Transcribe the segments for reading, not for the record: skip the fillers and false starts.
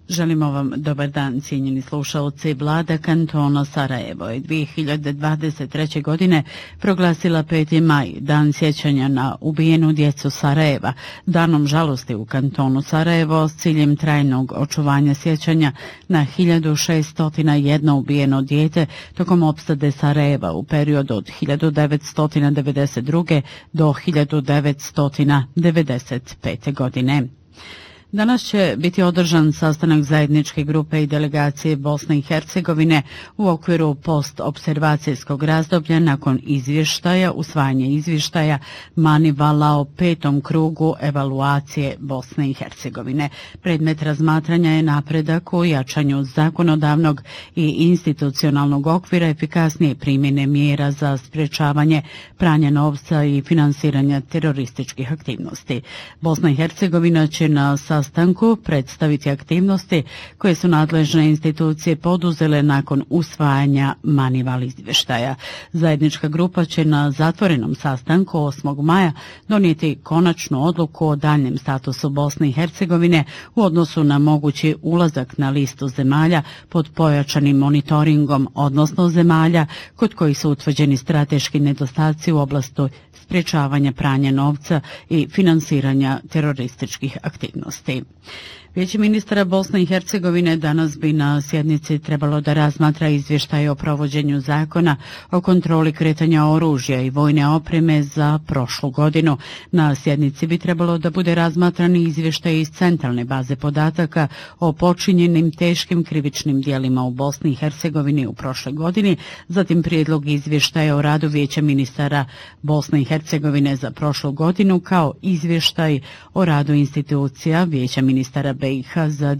Želimo vam dobar dan, cijenjeni slušalci. Vlada kantona Sarajevo je 2023. godine proglasila 5. maj, dan sjećanja na ubijenu djecu Sarajeva, danom žalosti u kantonu Sarajevo s ciljem trajnog očuvanja sjećanja na 1601 ubijeno dijete tokom opsade Sarajeva u periodu od 1992. do 1995. godine. Danas će biti održan sastanak zajedničke grupe i delegacije Bosne i Hercegovine u okviru postobservacijskog razdoblja nakon usvajanja izvještaja Manivala o 5. krugu evaluacije Bosne i Hercegovine. Predmet razmatranja je napredak u jačanju zakonodavnog i institucionalnog okvira, efikasnije primjene mjera za sprječavanje pranja novca i finansiranja terorističkih aktivnosti. Bosna i Hercegovina će na sastanku predstaviti aktivnosti koje su nadležne institucije poduzele nakon usvajanja Manival izvještaja. Zajednička grupa će na zatvorenom sastanku 8. maja donijeti konačnu odluku o daljnjem statusu Bosne i Hercegovine u odnosu na mogući ulazak na listu zemalja pod pojačanim monitoringom, odnosno zemalja kod kojih su utvrđeni strateški nedostaci u oblasti sprječavanja pranja novca i finansiranja terorističkih aktivnosti. Vijeće ministara Bosne i Hercegovine danas bi na sjednici trebalo da razmatra izvještaj o provođenju zakona o kontroli kretanja oružja i vojne opreme za prošlu godinu. Na sjednici bi trebalo da bude razmatran izvještaj iz centralne baze podataka o počinjenim teškim krivičnim djelima u Bosni i Hercegovini u prošloj godini, zatim prijedlog izvještaja o radu Vijeća ministara Bosne i Hercegovine za prošlu godinu kao izvještaj o radu institucija Vijeća ministara BiH za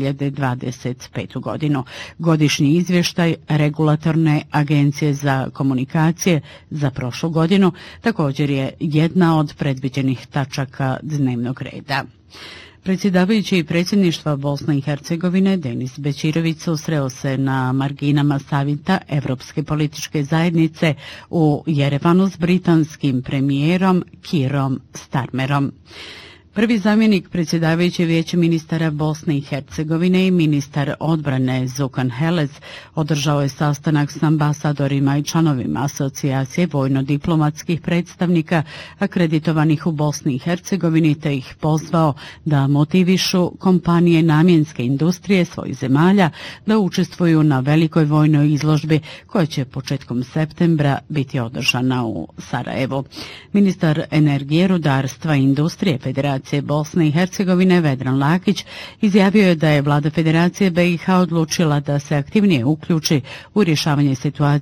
2025. godinu. Godišnji izvještaj Regulatorne agencije za komunikacije za prošlu godinu također je jedna od predviđenih tačaka dnevnog reda. Predsjedavajući predsjedništva Bosne i Hercegovine Denis Bećirović susreo se na marginama savjeta Evropske političke zajednice u Jerevanu s britanskim premijerom Kierom Starmerom. Prvi zamjenik predsjedavajuće Vijeća ministara Bosne i Hercegovine i ministar odbrane Zukan Helez održao je sastanak s ambasadorima i članovima asocijacije vojno-diplomatskih predstavnika akreditovanih u Bosni i Hercegovini te ih pozvao da motivišu kompanije namjenske industrije svojih zemalja da učestvuju na velikoj vojnoj izložbi koja će početkom septembra biti održana u Sarajevu. Ministar energije, rudarstva i industrije Federacije Bosne i Hercegovine Vedran Lakić izjavio je da je vlada Federacije BiH odlučila da se aktivnije uključi u rješavanje situacije